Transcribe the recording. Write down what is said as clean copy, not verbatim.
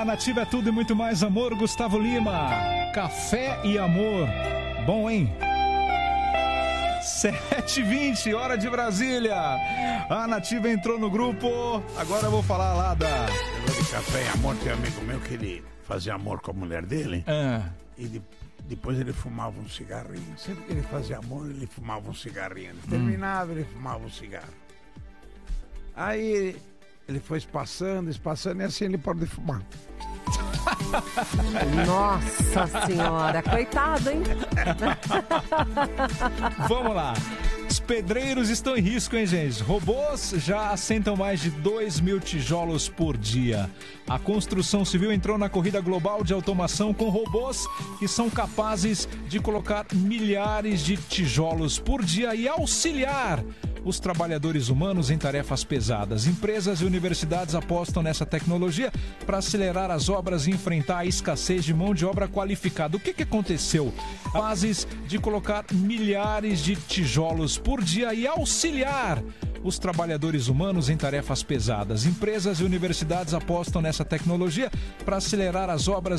Nativa é tudo e muito mais amor. Gustavo Lima, Café e Amor. Bom, hein? 7h20, hora de Brasília. A Nativa entrou no grupo. Agora eu vou falar lá da... De Café e Amor, tem um amigo meu que ele fazia amor com a mulher dele. E depois ele fumava um cigarrinho. Sempre que ele fazia amor, ele fumava um cigarrinho. Ele terminava, ele fumava um cigarro. Aí ele foi espaçando, e assim ele parou de fumar. Nossa senhora, coitado, hein? Vamos lá. Os pedreiros estão em risco, hein, gente? Robôs já assentam mais de 2.000 tijolos por dia. A construção civil entrou na corrida global de automação com robôs que são capazes de colocar milhares de tijolos por dia e auxiliar os trabalhadores humanos em tarefas pesadas. Empresas e universidades apostam nessa tecnologia para acelerar as obras e enfrentar a escassez de mão de obra qualificada. O que aconteceu? Capazes de colocar milhares de tijolos por dia e auxiliar os trabalhadores humanos em tarefas pesadas. Empresas e universidades apostam nessa tecnologia para acelerar as obras